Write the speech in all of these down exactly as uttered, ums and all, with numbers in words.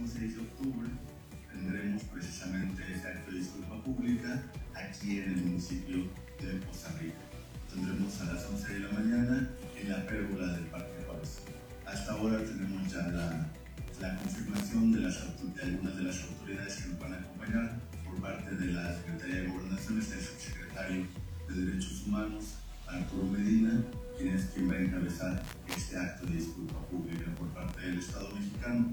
próximo seis de octubre tendremos precisamente este acto de disculpa pública aquí en el municipio de Poza Rica. Tendremos a las once de la mañana en la pérgola del Parque Juárez. Hasta ahora tenemos ya la, la confirmación de, las, de algunas de las autoridades que nos van a acompañar por parte de la Secretaría de Gobernación, el subsecretario de Derechos Humanos, Arturo Medina, quien es quien va a encabezar este acto de disculpa pública por parte del Estado mexicano.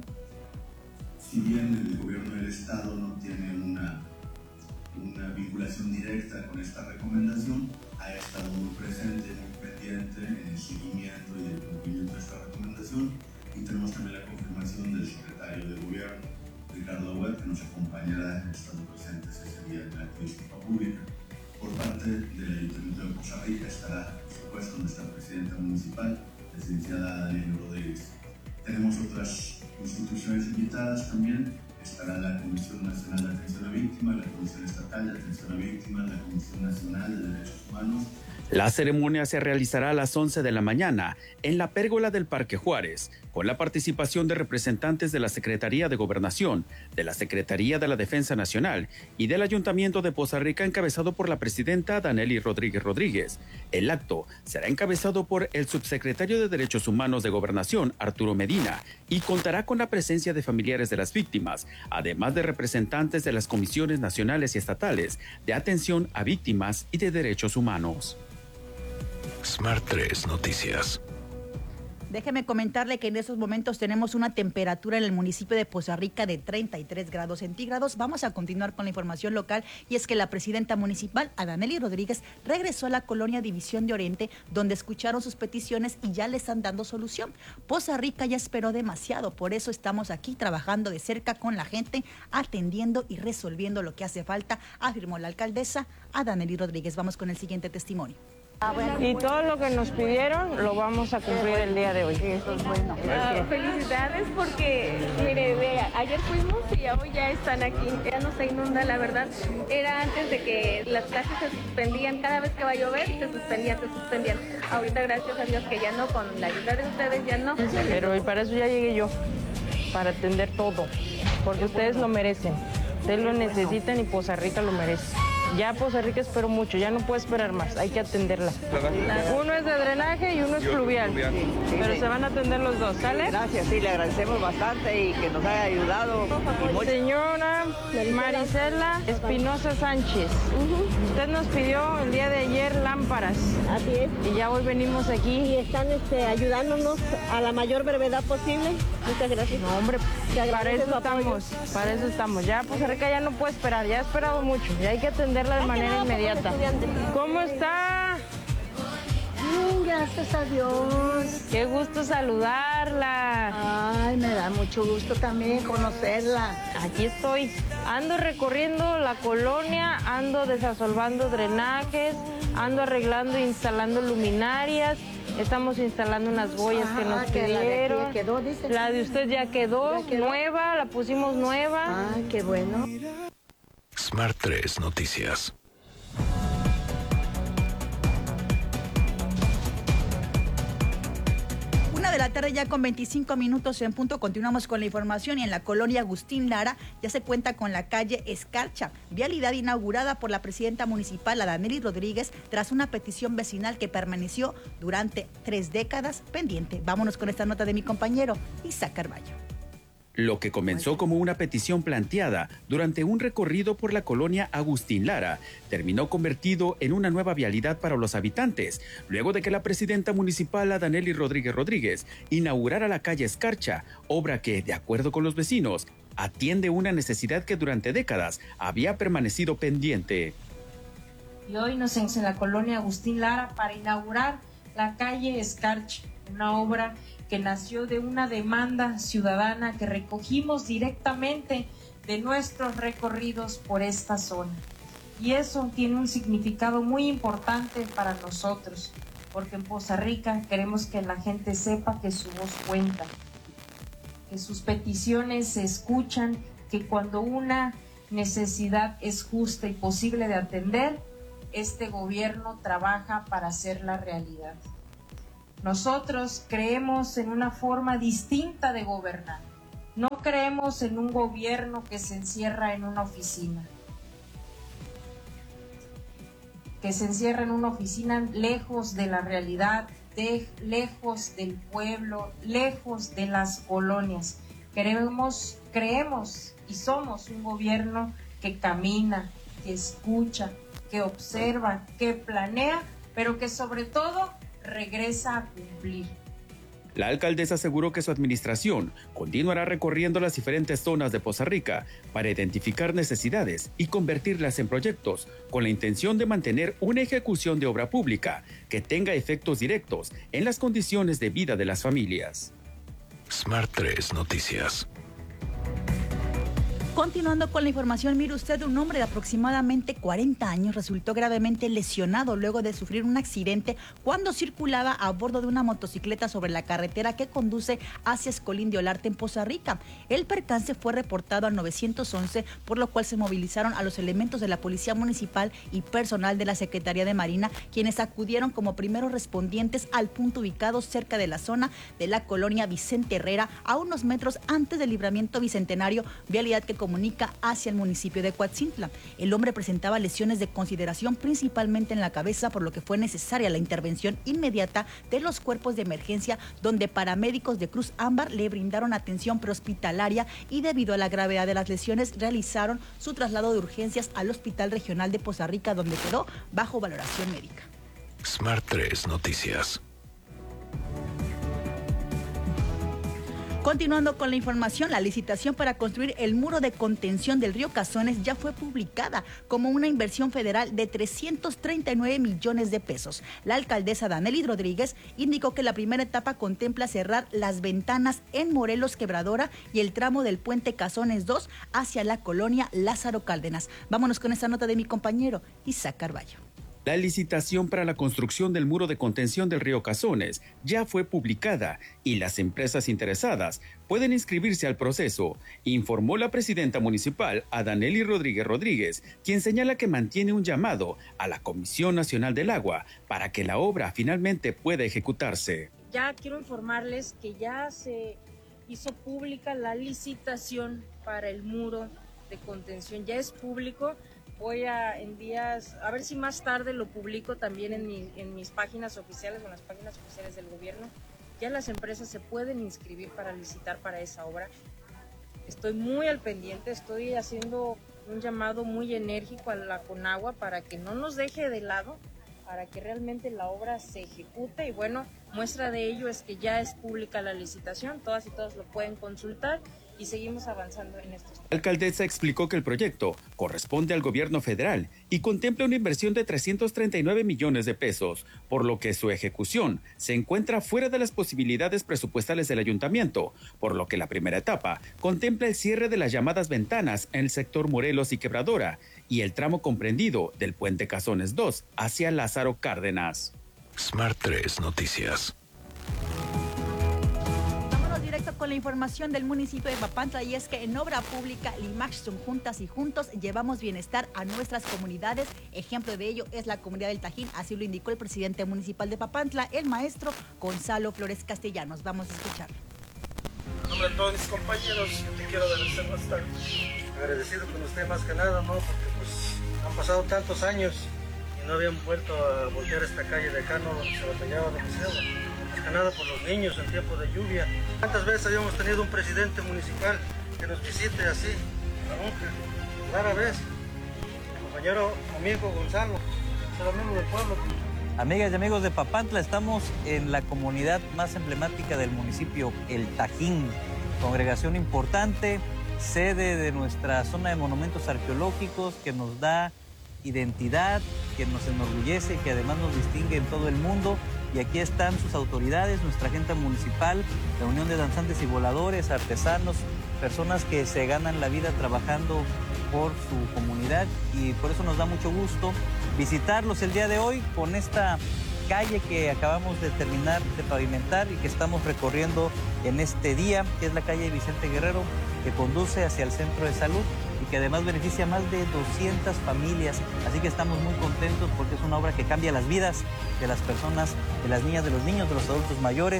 Si bien el gobierno del Estado no tiene una, una vinculación directa con esta recomendación, ha estado muy presente, muy pendiente en el seguimiento y el cumplimiento de esta recomendación, y tenemos también la confirmación del secretario de Gobierno, Ricardo Agüed, que nos acompañará estando presentes ese día en la acto de disculpa pública. Por parte del Ayuntamiento de Poza Rica estará, por supuesto, nuestra presidenta municipal, la licenciada Daniela Rodríguez. Tenemos otras instituciones invitadas también. Estará la Comisión Nacional de Atención a Víctimas, la Comisión Estatal de Atención a Víctimas, la Comisión Nacional de Derechos Humanos. La ceremonia se realizará a las once de la mañana en la pérgola del Parque Juárez, con la participación de representantes de la Secretaría de Gobernación, de la Secretaría de la Defensa Nacional y del Ayuntamiento de Poza Rica, encabezado por la presidenta Danely Rodríguez Rodríguez. El acto será encabezado por el subsecretario de Derechos Humanos de Gobernación, Arturo Medina, y contará con la presencia de familiares de las víctimas, además de representantes de las comisiones nacionales y estatales de atención a víctimas y de derechos humanos. Smart tres Noticias. Déjeme comentarle que en estos momentos tenemos una temperatura en el municipio de Poza Rica de treinta y tres grados centígrados. Vamos a continuar con la información local, y es que la presidenta municipal, Danely Rodríguez, regresó a la colonia División de Oriente, donde escucharon sus peticiones y ya le están dando solución. Poza Rica ya esperó demasiado, por eso estamos aquí trabajando de cerca con la gente, atendiendo y resolviendo lo que hace falta, afirmó la alcaldesa a Danely Rodríguez. Vamos con el siguiente testimonio. Y todo lo que nos pidieron lo vamos a cumplir el día de hoy. Eso es bueno. Uh, felicidades porque, mire, de, ayer fuimos y hoy ya están aquí. Ya no se inunda, la verdad. Era antes de que las clases se suspendían. Cada vez que va a llover se suspendían, se suspendían. Ahorita, gracias a Dios que ya no, con la ayuda de ustedes ya no. Pero y para eso ya llegué yo, para atender todo. Porque ustedes lo merecen. Ustedes lo necesitan y Poza Rica lo merece. Ya Poza Rica espero mucho, ya no puedo esperar más, hay que atenderla. Uno es de drenaje y uno es fluvial, pero se van a atender los dos, ¿sale? Gracias, sí, le agradecemos bastante y que nos haya ayudado. Señora Marisela Espinosa Sánchez, usted nos pidió el día de ayer lámparas. Así es. Y ya hoy venimos aquí. Y están este, ayudándonos a la mayor brevedad posible. Muchas gracias. No, hombre, para eso estamos, para eso estamos. Ya Poza Rica ya no puede esperar, ya ha esperado mucho, ya hay que atender de manera inmediata. ¿Cómo está? Bien, gracias a Dios. Qué gusto saludarla. Ay, me da mucho gusto también conocerla. Aquí estoy. Ando recorriendo la colonia, ando desasolvando drenajes, ando arreglando e instalando luminarias. Estamos instalando unas boyas Ajá, que nos que pidieron. La de, quedó, dice. La de usted ya quedó, ya quedó nueva, la pusimos nueva. Ay, qué bueno. Smart tres Noticias. Una de la tarde ya con veinticinco minutos en punto. Continuamos con la información, y en la colonia Agustín Lara ya se cuenta con la calle Escarcha, vialidad inaugurada por la presidenta municipal, Danely Rodríguez, tras una petición vecinal que permaneció durante tres décadas pendiente. Vámonos con esta nota de mi compañero Isaac Carballo. Lo que comenzó como una petición planteada durante un recorrido por la colonia Agustín Lara terminó convertido en una nueva vialidad para los habitantes, luego de que la presidenta municipal, Danely Rodríguez Rodríguez, inaugurara la calle Escarcha, obra que, de acuerdo con los vecinos, atiende una necesidad que durante décadas había permanecido pendiente. Y hoy nos en la colonia Agustín Lara para inaugurar la calle Escarcha, una obra que nació de una demanda ciudadana que recogimos directamente de nuestros recorridos por esta zona. Y eso tiene un significado muy importante para nosotros, porque en Poza Rica queremos que la gente sepa que su voz cuenta, que sus peticiones se escuchan, que cuando una necesidad es justa y posible de atender, este gobierno trabaja para hacerla realidad. Nosotros creemos en una forma distinta de gobernar. No No creemos en un gobierno que se encierra en una oficina, que se encierra en una oficina lejos de la realidad, de, lejos del pueblo, lejos de las colonias. Queremos, creemos y somos un gobierno que camina, que escucha, que observa, que planea, pero que sobre todo regresa a cumplir. La alcaldesa aseguró que su administración continuará recorriendo las diferentes zonas de Poza Rica para identificar necesidades y convertirlas en proyectos con la intención de mantener una ejecución de obra pública que tenga efectos directos en las condiciones de vida de las familias. Smart tres Noticias. Continuando con la información, mire usted, un hombre de aproximadamente cuarenta años resultó gravemente lesionado luego de sufrir un accidente cuando circulaba a bordo de una motocicleta sobre la carretera que conduce hacia Escolín de Olarte en Poza Rica. El percance fue reportado al nueve once, por lo cual se movilizaron a los elementos de la Policía Municipal y personal de la Secretaría de Marina, quienes acudieron como primeros respondientes al punto ubicado cerca de la zona de la colonia Vicente Herrera, a unos metros antes del libramiento bicentenario, vialidad que comunica hacia el municipio de Coatzintla. El hombre presentaba lesiones de consideración principalmente en la cabeza, por lo que fue necesaria la intervención inmediata de los cuerpos de emergencia, donde paramédicos de Cruz Ámbar le brindaron atención prehospitalaria y debido a la gravedad de las lesiones realizaron su traslado de urgencias al Hospital Regional de Poza Rica, donde quedó bajo valoración médica. Smart tres Noticias. Continuando con la información, la licitación para construir el muro de contención del río Cazones ya fue publicada como una inversión federal de trescientos treinta y nueve millones de pesos. La alcaldesa Danely Rodríguez indicó que la primera etapa contempla cerrar las ventanas en Morelos Quebradora y el tramo del puente Cazones dos hacia la colonia Lázaro Cárdenas. Vámonos con esta nota de mi compañero Isaac Carballo. La licitación para la construcción del muro de contención del río Cazones ya fue publicada y las empresas interesadas pueden inscribirse al proceso, informó la presidenta municipal Danely Rodríguez Rodríguez, quien señala que mantiene un llamado a la Comisión Nacional del Agua para que la obra finalmente pueda ejecutarse. Ya quiero informarles que ya se hizo pública la licitación para el muro de contención, ya es público. Voy a en días, a ver si más tarde lo publico también en, mi, en mis páginas oficiales o en las páginas oficiales del gobierno. Ya las empresas se pueden inscribir para licitar para esa obra. Estoy muy al pendiente, estoy haciendo un llamado muy enérgico a la Conagua para que no nos deje de lado, para que realmente la obra se ejecute. Y bueno, muestra de ello es que ya es pública la licitación, todas y todos lo pueden consultar. Y seguimos avanzando en estos. La alcaldesa explicó que el proyecto corresponde al gobierno federal y contempla una inversión de trescientos treinta y nueve millones de pesos, por lo que su ejecución se encuentra fuera de las posibilidades presupuestales del ayuntamiento, por lo que la primera etapa contempla el cierre de las llamadas ventanas en el sector Morelos y Quebradora y el tramo comprendido del puente Cazones dos hacia Lázaro Cárdenas. Smart tres Noticias. Directo con la información del municipio de Papantla, y es que en obra pública Limax son juntas y juntos llevamos bienestar a nuestras comunidades. Ejemplo de ello es la comunidad del Tajín, así lo indicó el presidente municipal de Papantla, el maestro Gonzalo Flores Castellanos. Vamos a escucharlo. En nombre de todos mis compañeros, te quiero agradecer bastante. Agradecido con usted más que nada, ¿no? Porque pues han pasado tantos años y no habían vuelto a voltear esta calle de Cano donde se batallaba demasiado. Nada por los niños en tiempo de lluvia. ¿Cuántas veces habíamos tenido un presidente municipal que nos visite así? Nunca, rara vez. Mi compañero, amigo Gonzalo, es el amigo del pueblo. Amigas y amigos de Papantla, estamos en la comunidad más emblemática del municipio, el Tajín, congregación importante, sede de nuestra zona de monumentos arqueológicos que nos da identidad, que nos enorgullece y que además nos distingue en todo el mundo. Y aquí están sus autoridades, nuestra gente municipal, la Unión de Danzantes y Voladores, artesanos, personas que se ganan la vida trabajando por su comunidad, y por eso nos da mucho gusto visitarlos el día de hoy con esta calle que acabamos de terminar de pavimentar y que estamos recorriendo en este día, que es la calle Vicente Guerrero, que conduce hacia el centro de salud y que además beneficia a más de doscientas familias. Así que estamos muy contentos porque es una obra que cambia las vidas de las personas, de las niñas, de los niños, de los adultos mayores.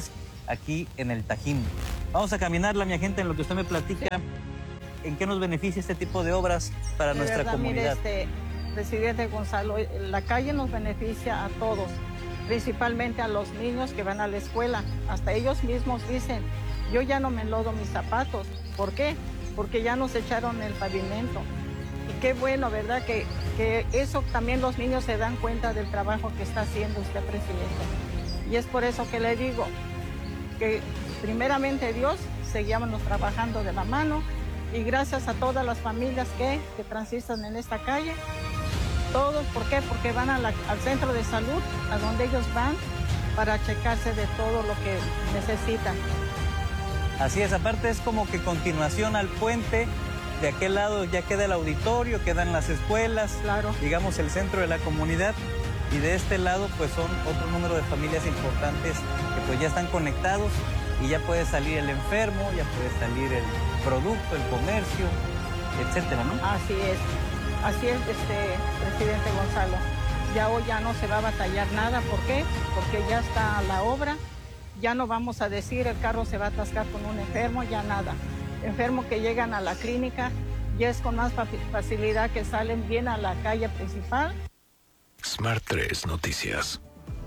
aquí en el Tajín. Vamos a caminarla, mi gente, en lo que usted me platica. ¿En qué nos beneficia este tipo de obras para de nuestra verdad, comunidad? Mire, este, presidente Gonzalo, la calle nos beneficia a todos, principalmente a los niños que van a la escuela. Hasta ellos mismos dicen, yo ya no me enlodo mis zapatos. ¿Por qué? Porque ya nos echaron el pavimento. Y qué bueno, ¿verdad? Que, que eso también los niños se dan cuenta del trabajo que está haciendo usted, presidente. Y es por eso que le digo que primeramente Dios, seguíamos trabajando de la mano y gracias a todas las familias que, que transitan en esta calle. Todos, ¿por qué? Porque van a la, al centro de salud, a donde ellos van, para checarse de todo lo que necesitan. Así es, aparte es como que continuación al puente, de aquel lado ya queda el auditorio, quedan las escuelas, claro, digamos el centro de la comunidad, y de este lado pues son otro número de familias importantes que pues ya están conectados y ya puede salir el enfermo, ya puede salir el producto, el comercio, etcétera, ¿no? Así es. Así es, este, presidente Gonzalo. Ya hoy ya no se va a batallar nada. ¿Por qué? Porque ya está la obra. Ya no vamos a decir el carro se va a atascar con un enfermo, ya nada. Enfermos que llegan a la clínica, ya es con más facilidad que salen bien a la calle principal. Smart tres Noticias.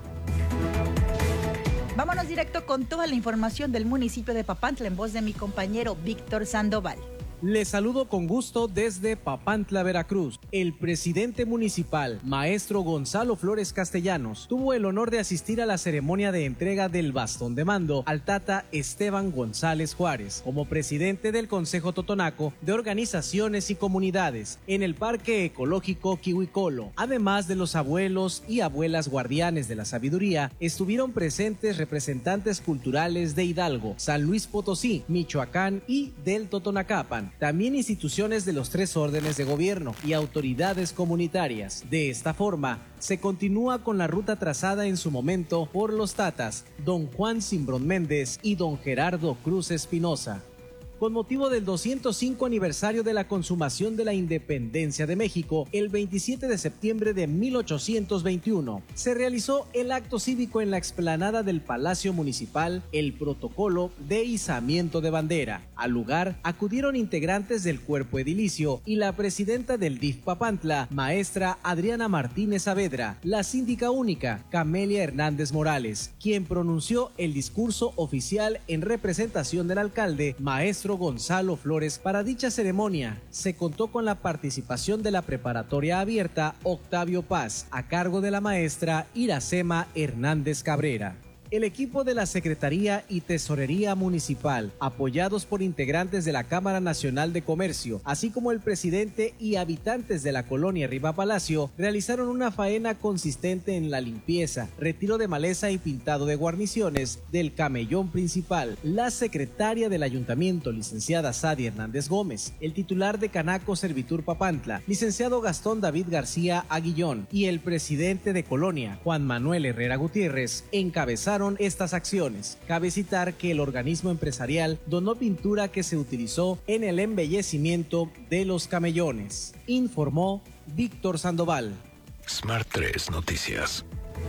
Vámonos directo con toda la información del municipio de Papantla en voz de mi compañero Víctor Sandoval. Les saludo con gusto desde Papantla, Veracruz. El presidente municipal, maestro Gonzalo Flores Castellanos, tuvo el honor de asistir a la ceremonia de entrega del bastón de mando al Tata Esteban González Juárez, como presidente del Consejo Totonaco de Organizaciones y Comunidades, en el Parque Ecológico Quihuicolo. Además de los abuelos y abuelas guardianes de la sabiduría, estuvieron presentes representantes culturales de Hidalgo, San Luis Potosí, Michoacán y del Totonacapan. También instituciones de los tres órdenes de gobierno y autoridades comunitarias. De esta forma, se continúa con la ruta trazada en su momento por los tatas, don Juan Simbrón Méndez y don Gerardo Cruz Espinosa. Con motivo del doscientos cinco aniversario de la consumación de la independencia de México, el veintisiete de septiembre de mil ochocientos veintiuno, se realizó el acto cívico en la explanada del Palacio Municipal, el protocolo de izamiento de bandera. Al lugar acudieron integrantes del cuerpo edilicio y la presidenta del D I F Papantla, maestra Adriana Martínez Saavedra, la síndica única, Camelia Hernández Morales, quien pronunció el discurso oficial en representación del alcalde, maestro Gonzalo Flores. Para dicha ceremonia se contó con la participación de la preparatoria abierta Octavio Paz, a cargo de la maestra Iracema Hernández Cabrera. El equipo de la Secretaría y Tesorería Municipal, apoyados por integrantes de la Cámara Nacional de Comercio, así como el presidente y habitantes de la colonia Riva Palacio, realizaron una faena consistente en la limpieza, retiro de maleza y pintado de guarniciones del camellón principal. La secretaria del ayuntamiento, licenciada Sadia Hernández Gómez, el titular de Canaco Servitur Papantla, licenciado Gastón David García Aguillón, y el presidente de colonia, Juan Manuel Herrera Gutiérrez, encabezaron estas acciones. Cabe citar que el organismo empresarial donó pintura que se utilizó en el embellecimiento de los camellones, informó Víctor Sandoval. Smart tres Noticias.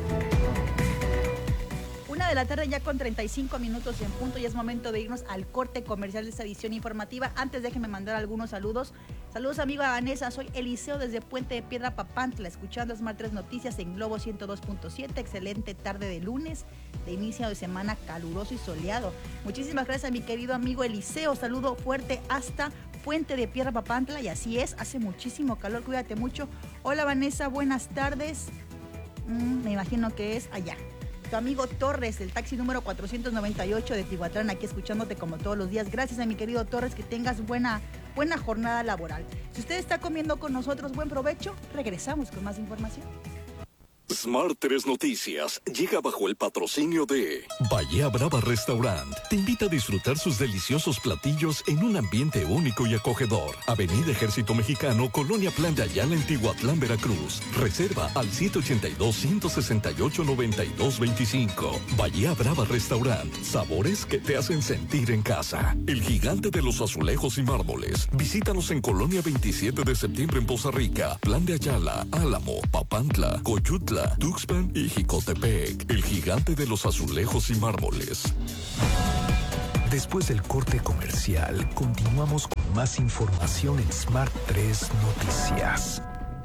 Una de la tarde ya con treinta y cinco minutos en punto y es momento de irnos al corte comercial de esta edición informativa. Antes déjenme mandar algunos saludos. Saludos amiga Vanessa, soy Eliseo desde Puente de Piedra Papantla, escuchando Smart tres Noticias en Globo ciento dos punto siete. Excelente tarde de lunes, de inicio de semana caluroso y soleado. Muchísimas gracias a mi querido amigo Eliseo, saludo fuerte hasta Puente de Piedra Papantla y así es, hace muchísimo calor, cuídate mucho. Hola Vanessa, buenas tardes. Mm, me imagino que es allá. Tu amigo Torres, del taxi número cuatrocientos noventa y ocho de Tihuatlán, aquí escuchándote como todos los días. Gracias a mi querido Torres, que tengas buena, buena jornada laboral. Si usted está comiendo con nosotros, buen provecho. Regresamos con más información. Smart tres Noticias llega bajo el patrocinio de Bahía Brava Restaurant. Te invita a disfrutar sus deliciosos platillos en un ambiente único y acogedor. Avenida Ejército Mexicano, Colonia Plan de Ayala, en Tihuatlán, Veracruz. Reserva al siete ochenta y dos, ciento sesenta y ocho, noventa y dos veinticinco. Bahía Brava Restaurant. Sabores que te hacen sentir en casa. El gigante de los azulejos y mármoles. Visítanos en Colonia veintisiete de septiembre en Poza Rica, Plan de Ayala, Álamo, Papantla, Coyutla, Coyutla, Tuxpan y Jicotepec, el gigante de los azulejos y mármoles. Después del corte comercial, continuamos con más información en Smart tres Noticias.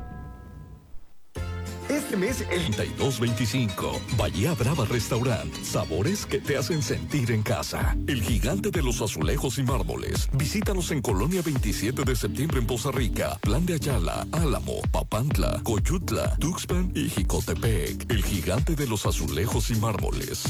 Este mes, el treinta y dos veinticinco, Bahía Brava Restaurant. Sabores que te hacen sentir en casa. El gigante de los azulejos y mármoles. Visítanos en Colonia veintisiete de septiembre en Poza Rica, Plan de Ayala, Álamo, Papantla, Coyutla, Tuxpan y Jicotepec. El gigante de los azulejos y mármoles.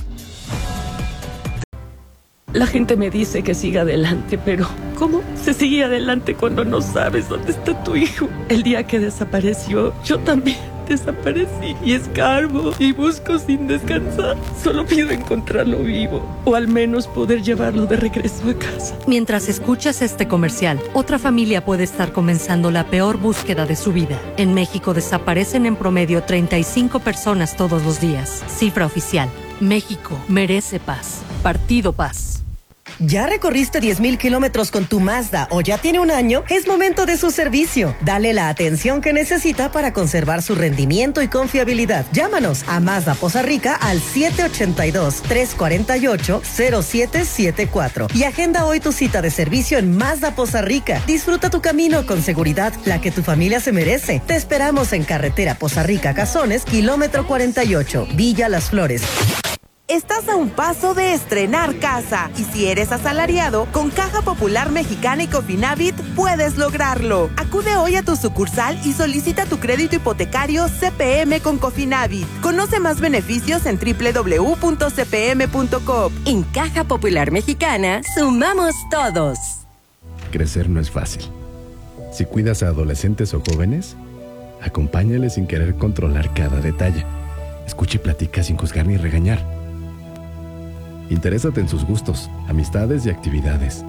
La gente me dice que siga adelante, pero ¿cómo se sigue adelante cuando no sabes dónde está tu hijo? El día que desapareció, yo también desaparecí y escarbo y busco sin descansar. Solo pido encontrarlo vivo o al menos poder llevarlo de regreso a casa. Mientras escuchas este comercial, otra familia puede estar comenzando la peor búsqueda de su vida. En México desaparecen en promedio treinta y cinco personas todos los días. Cifra oficial. México merece paz. Partido Paz. ¿Ya recorriste diez mil kilómetros con tu Mazda o ya tiene un año? Es momento de su servicio. Dale la atención que necesita para conservar su rendimiento y confiabilidad. Llámanos a Mazda Poza Rica al siete ocho dos, tres cuatro ocho, cero siete siete cuatro y agenda hoy tu cita de servicio en Mazda Poza Rica. Disfruta tu camino con seguridad, la que tu familia se merece. Te esperamos en carretera Poza Rica Cazones, kilómetro cuarenta y ocho, Villa Las Flores. Estás a un paso de estrenar casa y si eres asalariado, con Caja Popular Mexicana y Cofinavit puedes lograrlo. Acude hoy a tu sucursal y solicita tu crédito hipotecario C P M con Cofinavit. Conoce más beneficios en doble u doble u doble u punto c p m punto com. En Caja Popular Mexicana, sumamos todos. Crecer no es fácil. Si cuidas a adolescentes o jóvenes, acompáñales sin querer controlar cada detalle. Escucha y platica sin juzgar ni regañar. Interésate en sus gustos, amistades y actividades.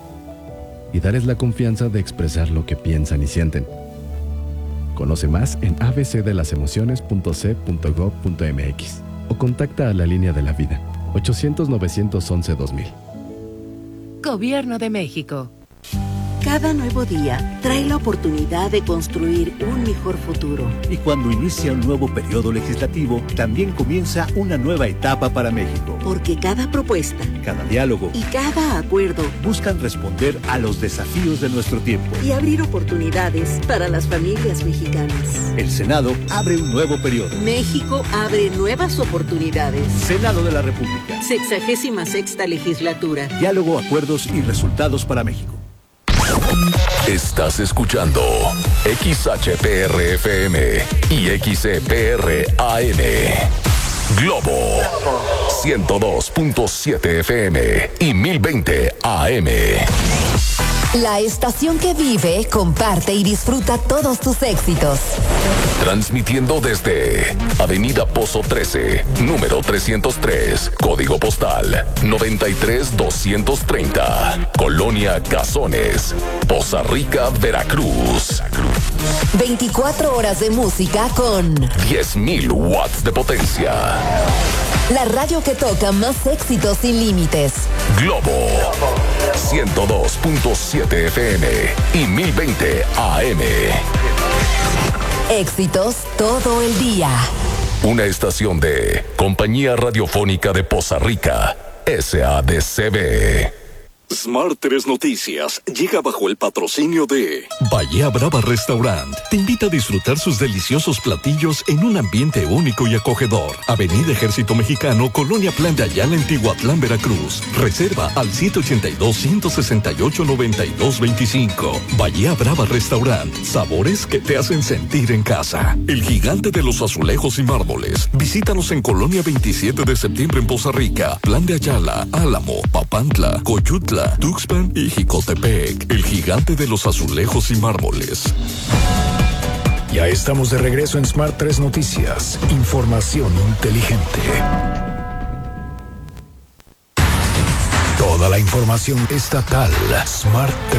Y darles la confianza de expresar lo que piensan y sienten. Conoce más en a b c de las emociones punto c punto gov punto m x o contacta a la línea de la vida ochocientos, novecientos once, dos mil. Gobierno de México. Cada nuevo día trae la oportunidad de construir un mejor futuro. Y cuando inicia un nuevo periodo legislativo, también comienza una nueva etapa para México. Porque cada propuesta, cada diálogo y cada acuerdo buscan responder a los desafíos de nuestro tiempo y abrir oportunidades para las familias mexicanas. El Senado abre un nuevo periodo. México abre nuevas oportunidades. Senado de la República. Sexagésima sexta legislatura. Diálogo, acuerdos y resultados para México. Estás escuchando X H P R F M y X E P R A M. Globo ciento dos punto siete F M y mil veinte A M. La estación que vive, comparte y disfruta todos tus éxitos. Transmitiendo desde Avenida Pozo trece, número trescientos tres, código postal noventa y tres doscientos treinta, Colonia Cazones, Poza Rica, Veracruz. veinticuatro horas de música con diez mil watts de potencia. La radio que toca más éxitos sin límites. Globo ciento dos punto siete F M y mil veinte A M. Éxitos todo el día. Una estación de Compañía Radiofónica de Poza Rica, S A D C B. Smart tres Noticias llega bajo el patrocinio de Bahía Brava Restaurant. Te invita a disfrutar sus deliciosos platillos en un ambiente único y acogedor. Avenida Ejército Mexicano, Colonia Plan de Ayala, en Tihuatlán, Veracruz. Reserva al siete ocho dos, uno seis ocho, nueve dos dos cinco. Bahía Brava Restaurant. Sabores que te hacen sentir en casa. El gigante de los azulejos y mármoles. Visítanos en Colonia veintisiete de septiembre en Poza Rica, Plan de Ayala, Álamo, Papantla, Coyutla, Tuxpan y Jicotepec, el gigante de los azulejos y mármoles. Ya estamos de regreso en Smart tres Noticias. Información inteligente. Toda la información estatal. Smart tres.